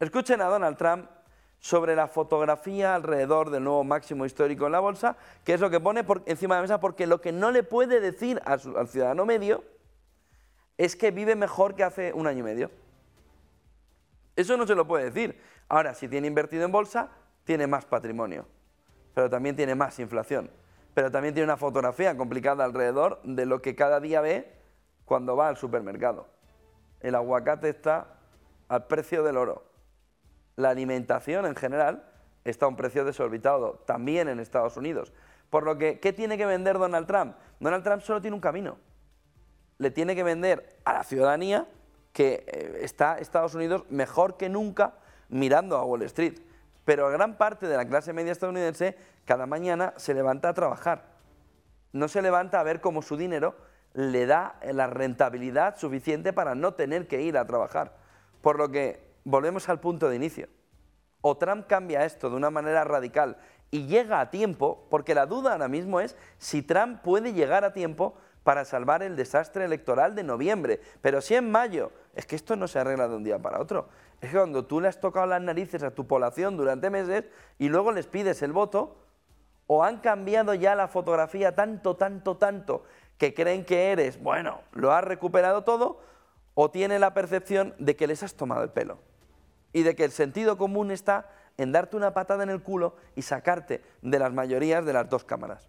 Escuchen a Donald Trump sobre la fotografía alrededor del nuevo máximo histórico en la bolsa, que es lo que pone encima de la mesa, porque lo que no le puede decir al ciudadano medio es que vive mejor que hace un año y medio. Eso no se lo puede decir. Ahora, si tiene invertido en bolsa, tiene más patrimonio, pero también tiene más inflación, pero también tiene una fotografía complicada alrededor de lo que cada día ve cuando va al supermercado. El aguacate está al precio del oro. La alimentación en general está a un precio desorbitado, también en Estados Unidos. Por lo que, ¿qué tiene que vender Donald Trump? Donald Trump solo tiene un camino. Le tiene que vender a la ciudadanía que está Estados Unidos mejor que nunca mirando a Wall Street. Pero gran parte de la clase media estadounidense cada mañana se levanta a trabajar. No se levanta a ver cómo su dinero le da la rentabilidad suficiente para no tener que ir a trabajar. Por lo que volvemos al punto de inicio. O Trump cambia esto de una manera radical y llega a tiempo, porque la duda ahora mismo es si Trump puede llegar a tiempo para salvar el desastre electoral de noviembre. Pero si en mayo, es que esto no se arregla de un día para otro. Es que cuando tú le has tocado las narices a tu población durante meses y luego les pides el voto, o han cambiado ya la fotografía tanto, que creen que eres, bueno, lo has recuperado todo, o tienen la percepción de que les has tomado el pelo y de que el sentido común está en darte una patada en el culo y sacarte de las mayorías de las dos cámaras.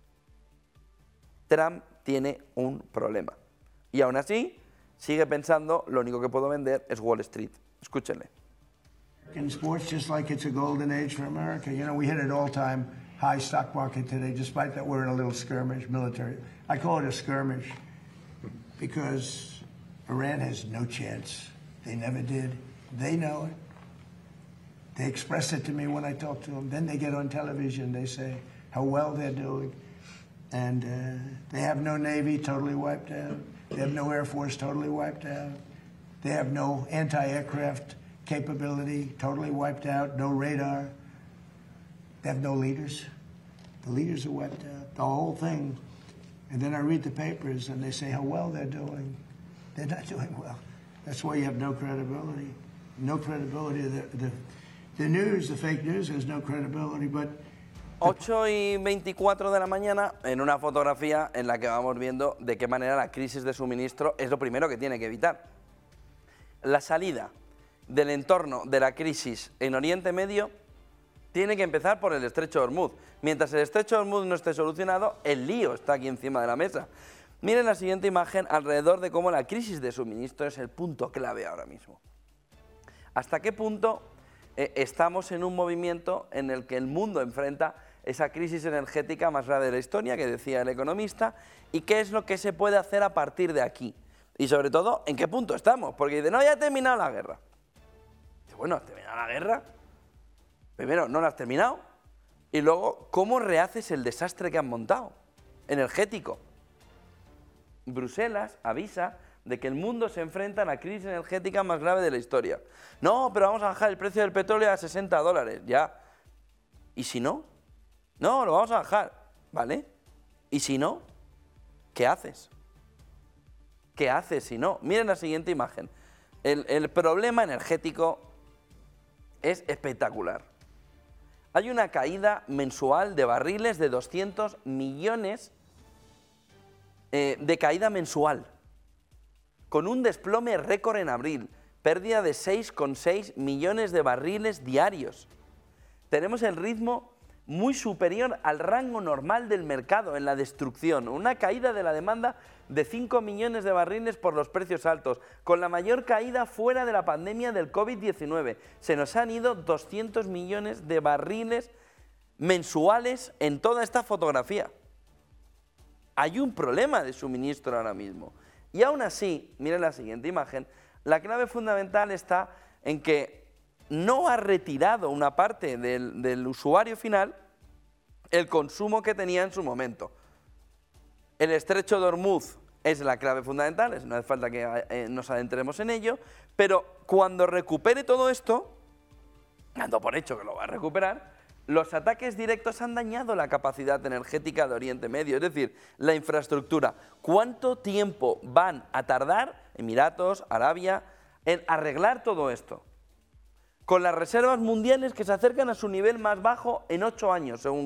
Trump tiene un problema y aún así sigue pensando lo único que puedo vender es Wall Street. Escúchenle. In sports, just like it's a golden age for America. You know, we hit an all-time high stock market today, despite that we're in a little skirmish, military. I call it a skirmish because Iran has no chance. They never did. They know it. They express it to me when I talk to them. Then they get on television. They say how well they're doing. And they have no Navy, totally wiped out. They have no Air Force, totally wiped out. They have no anti-aircraft capability, totally wiped out, no radar. They have no leaders. The leaders are wiped out, the whole thing. And then I read the papers and they say how well they're doing. They're not doing well. That's why you have no credibility. No credibility. The news, the fake news has no credibility, but 8:24 de la mañana, en una fotografía en la que vamos viendo de qué manera la crisis de suministro es lo primero que tiene que evitar. La salida del entorno de la crisis en Oriente Medio tiene que empezar por el Estrecho de Hormuz. Mientras el Estrecho de Hormuz no esté solucionado, el lío está aquí encima de la mesa. Miren la siguiente imagen alrededor de cómo la crisis de suministro es el punto clave ahora mismo. ¿Hasta qué punto estamos en un movimiento en el que el mundo enfrenta esa crisis energética más grave de la historia, que decía el economista, y qué es lo que se puede hacer a partir de aquí? Y sobre todo, ¿en qué punto estamos? Porque dice, no, ya ha terminado la guerra. Dice, bueno, ¿has terminado la guerra? Primero, no la has terminado. Y luego, ¿cómo rehaces el desastre que han montado? Energético. Bruselas avisa de que el mundo se enfrenta a la crisis energética más grave de la historia. No, pero vamos a bajar el precio del petróleo a $60, ya. ¿Y si no? No, lo vamos a bajar, ¿vale? ¿Y si no? ¿Qué haces? ¿Qué haces si no? Miren la siguiente imagen. El problema energético es espectacular. Hay una caída mensual de barriles de 200 millones de caída mensual, con un desplome récord en abril, pérdida de 6,6 millones de barriles diarios. Tenemos el ritmo muy superior al rango normal del mercado en la destrucción, una caída de la demanda de 5 millones de barriles por los precios altos, con la mayor caída fuera de la pandemia del COVID-19. Se nos han ido 200 millones de barriles mensuales en toda esta fotografía. Hay un problema de suministro ahora mismo. Y aún así, miren la siguiente imagen, la clave fundamental está en que no ha retirado una parte del usuario final el consumo que tenía en su momento. El Estrecho de Hormuz es la clave fundamental, no hace falta que nos adentremos en ello, pero cuando recupere todo esto, dando por hecho que lo va a recuperar, los ataques directos han dañado la capacidad energética de Oriente Medio, es decir, la infraestructura. ¿Cuánto tiempo van a tardar Emiratos, Arabia, en arreglar todo esto? con las reservas mundiales que se acercan a su nivel más bajo en 8 años, según